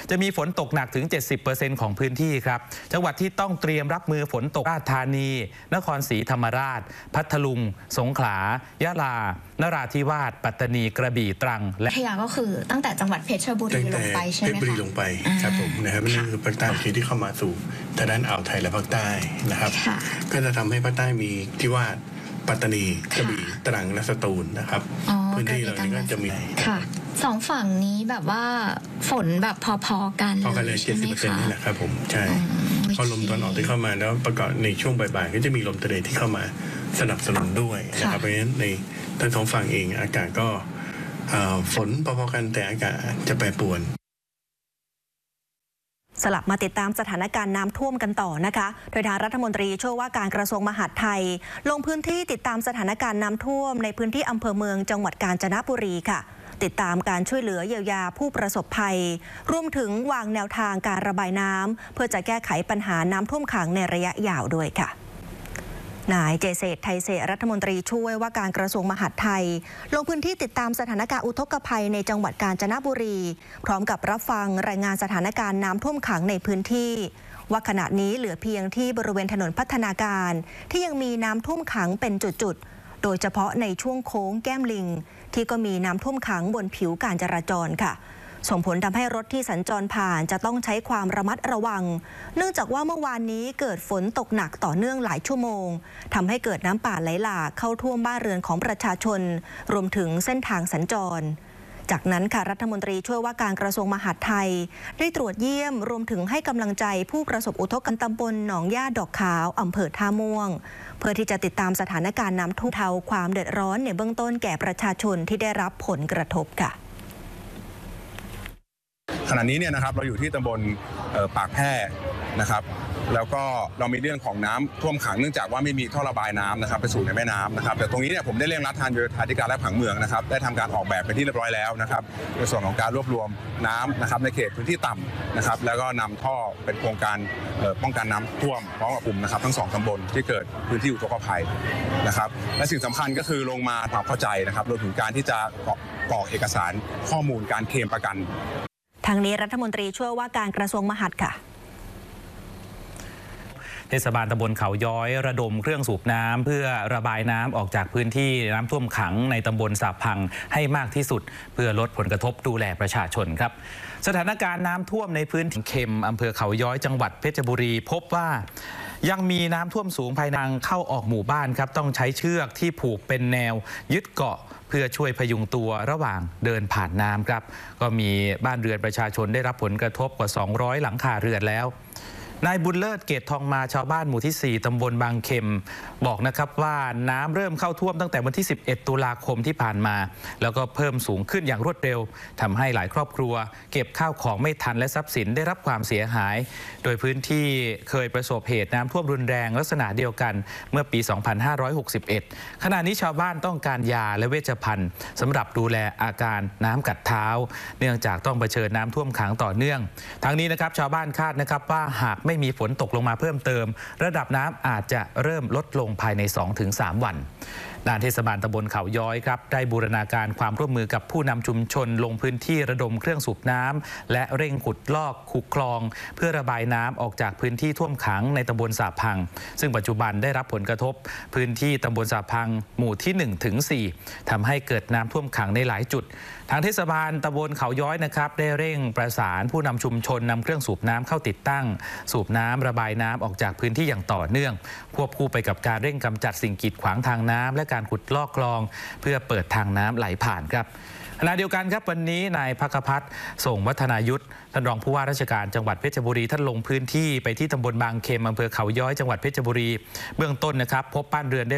จะมีฝนตกหนักถึง 70% ของพื้นที่ครับจังหวัดที่ต้องเตรียมรับมือฝนตกราชธานีนครศรีธรรมราชพัทลุงสงขลายะลานราธิวาสปัตตานีกระบี่ตรังและพยาก็คือตั้งแต่จังหวัดเพชรบุรีลงไปใช่ไหมคะเพชรบุรีลงไปครับผมนะครับนี่คือภาคใต้ที่เข้ามาสู่ทางด้านอ่าวไทยและภาคใต้นะครับก็จะทำให้ภาคใต้มีที่ว่าปัตตานีกระบี่ตรังและสตูลนะครับพื้นที่เหล่านี้ก็จะมีค่ะสองฝั่งนี้แบบว่าฝนแบบพอๆกันเลย 70% นี่แหละครับผมใช่พอลมตะวันออกที่เข้ามาแล้วประกอบในช่วงบ่ายๆก็จะมีลมทะเลที่เข้ามาสนับสนุนด้วยนะครับเพราะฉะนั้นในทั้งสองฝั่งเองอากาศก็ฝนพอๆกันแต่อากาศจะแปรปรวนสลับมาติดตามสถานการณ์น้ำท่วมกันต่อนะคะโดยทางรัฐมนตรีช่วยว่าการกระทรวงมหาดไทยลงพื้นที่ติดตามสถานการณ์น้ำท่วมในพื้นที่อำเภอเมืองจังหวัดกาญจนบุรีค่ะติดตามการช่วยเหลือเยียวยาผู้ประสบภัยรวมถึงวางแนวทางการระบายน้ำเพื่อจะแก้ไขปัญหาน้ำท่วมขังในระยะยาวด้วยค่ะนายเจษฎไทยเศษรัฐมนตรีช่วยว่าการกระทรวงมหาดไทยลงพื้นที่ติดตามสถานการณ์อุทกภัยในจังหวัดกาญจนบุรีพร้อมกับรับฟังรายงานสถานการณ์น้ำท่วมขังในพื้นที่ว่าขณะนี้เหลือเพียงที่บริเวณถนนพัฒนาการที่ยังมีน้ำท่วมขังเป็นจุดๆโดยเฉพาะในช่วงโค้งแก้มลิงที่ก็มีน้ำท่วมขังบนผิวการจราจรค่ะส่งผลทำให้รถที่สัญจรผ่านจะต้องใช้ความระมัดระวังเนื่องจากว่าเมื่อวานนี้เกิดฝนตกหนักต่อเนื่องหลายชั่วโมงทำให้เกิดน้ำป่าไหลหลากเข้าท่วมบ้านเรือนของประชาชนรวมถึงเส้นทางสัญจรจากนั้นค่ะรัฐมนตรีช่วยว่าการกระทรวงมหาดไทยได้ตรวจเยี่ยมรวมถึงให้กำลังใจผู้ประสบอุทกภัยตำบลหนองย่าดอกขาวอำเภอท่าม่วงเพื่อที่จะติดตามสถานการณ์น้ำท่วมเทาความเดือดร้อนในเบื้องต้นแก่ประชาชนที่ได้รับผลกระทบค่ะขณะนี้เนี่ยนะครับเราอยู่ที่ตำบลปากแพร่นะครับแล้วก็เรามีเรื่องของน้ำท่วมขังเนื่องจากว่าไม่มีท่อระบายน้ำนะครับไปสู่ในแม่น้ำนะครับแต่ตรงนี้เนี่ยผมได้เร่งรัดทางโยธาธิการและผังเมืองนะครับได้ทำการออกแบบเป็นที่เรียบร้อยแล้วนะครับในส่วนของการรวบรวมน้ำนะครับในเขตพื้นที่ต่ำนะครับแล้วก็นำท่อเป็นโครงการป้องกันน้ำท่วมพร้อมกับกลุ่มนะครับทั้ง2ตำบลที่เกิดพื้นที่อุทกภัยนะครับและสิ่งสำคัญก็คือลงมาทำเข้าใจนะครับรวมถึงการที่จะกรอกเอกสารข้อมูลการเคลมประกันทางนี้รัฐมนตรีช่วยว่าการกระทรวงมหาดค่ะเทศบาลตำบลเขาย้อยระดมเครื่องสูบน้ำเพื่อระบายน้ำออกจากพื้นที่น้ำท่วมขังในตำบลสาพังให้มากที่สุดเพื่อลดผลกระทบดูแลประชาชนครับสถานการณ์น้ำท่วมในพื้นที่เข็มอำเภอเขาย้อยจังหวัดเพชรบุรีพบว่ายังมีน้ำท่วมสูงภายในเข้าออกหมู่บ้านครับต้องใช้เชือกที่ผูกเป็นแนวยึดเกาะเพื่อช่วยพยุงตัวระหว่างเดินผ่านน้ำครับก็มีบ้านเรือนประชาชนได้รับผลกระทบกว่า200หลังคาเรือนแล้วนายบุญเลิศเกตทองมาชาวบ้านหมู่ที่4ตำบลบางเข็มบอกนะครับว่าน้ำเริ่มเข้าท่วมตั้งแต่วันที่11ตุลาคมที่ผ่านมาแล้วก็เพิ่มสูงขึ้นอย่างรวดเร็วทำให้หลายครอบครัวเก็บข้าวของไม่ทันและทรัพย์สินได้รับความเสียหายโดยพื้นที่เคยประสบเหตุน้ำท่วมรุนแรงลักษณะเดียวกันเมื่อปี 2561 ขณะนี้ชาวบ้านต้องการยาและเวชภัณฑ์สำหรับดูแลอาการน้ำกัดเท้าเนื่องจากต้องเผชิญน้ำท่วมขังต่อเนื่องทั้งนี้นะครับชาวบ้านคาดนะครับว่าหากไม่มีฝนตกลงมาเพิ่มเติมระดับน้ำอาจจะเริ่มลดลงภายใน 2-3 วันด้านเทศบาลตำบลเขาย้อยครับได้บูรณาการความร่วมมือกับผู้นำชุมชนลงพื้นที่ระดมเครื่องสูบน้ำและเร่งขุดลอกคูคลองเพื่อระบายน้ำออกจากพื้นที่ท่วมขังในตำบลสาพังซึ่งปัจจุบันได้รับผลกระทบพื้นที่ตำบลสาพังหมู่ที่ 1-4 ทำให้เกิดน้ำท่วมขังในหลายจุดทางเทศบาลตำบลเขาย้อยนะครับได้เร่งประสานผู้นำชุมชนนำเครื่องสูบน้ำเข้าติดตั้งสูบน้ำระบายน้ำออกจากพื้นที่อย่างต่อเนื่องควบคู่ไปกับการเร่งกำจัดสิ่งกีดขวางทางน้ำและการขุดลอกคลองเพื่อเปิดทางน้ำไหลผ่านครับขณะเดียวกันครับวันนี้นายภักพัฒน์ส่งวัฒนายุทธท่านรองผู้ว่าราชการจังหวัดเพชรบุรีท่านลงพื้นที่ไปที่ตำบลบางเข็มอำเภอเขาย้อยจังหวัดเพชรบุรีเบื้องต้นนะครับพบบ้านเรือนได้